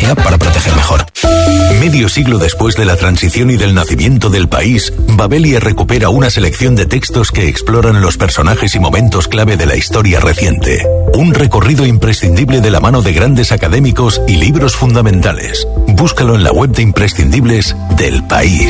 tecnología para proteger mejor. Medio siglo después de la transición y del nacimiento del país, Babelia recupera una selección de textos que exploran los personajes y momentos clave de la historia reciente. Un recorrido imprescindible de la mano de grandes académicos y libros fundamentales. Búscalo en la web de imprescindibles del País.